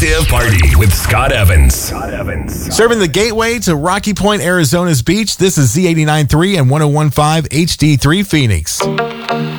Active Party with Scott Evans. Serving the gateway to Rocky Point, Arizona's beach, this is Z89.3 and 101.5 HD3 Phoenix.